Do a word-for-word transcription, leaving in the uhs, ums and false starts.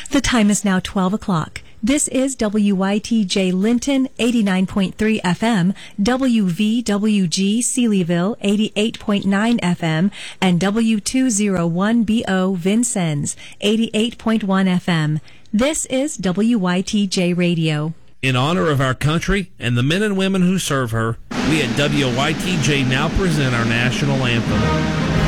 The time is now twelve o'clock. This is W Y T J Linton, eighty-nine point three F M, W V W G Sealyville, eighty-eight point nine F M, and W two oh one B O Vincennes, eighty-eight point one F M. This is W Y T J Radio. In honor of our country and the men and women who serve her, we at W Y T J now present our national anthem.